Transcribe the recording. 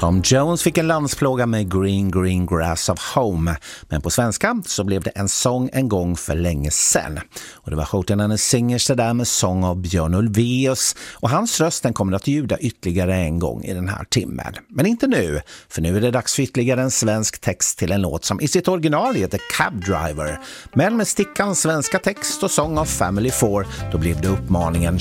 Tom Jones fick en landsplåga med Green Green Grass of Home, men på svenska så blev det En sång en gång för länge sedan. Och det var Shorten and the Singers det där med sång av Björn Ulvaeus, och hans rösten kommer att ljuda ytterligare en gång i den här timmen. Men inte nu, för nu är det dags för ytterligare en svensk text till en låt som i sitt original heter Cab Driver. Men med stickans svenska text och sång av Family 4, då blev det uppmaningen